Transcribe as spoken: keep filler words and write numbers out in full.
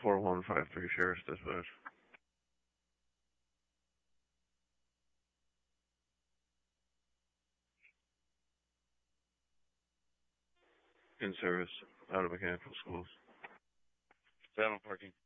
four one five three Sheriff's Dispatch. In service, out of mechanical schools. Seven parking.